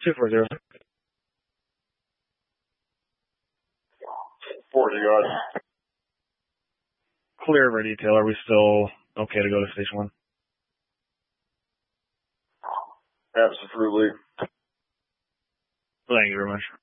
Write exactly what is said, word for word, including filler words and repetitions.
two four zero. Forty, God. Clear of our detail. Are we still okay to go to station one? Absolutely. Thank you very much.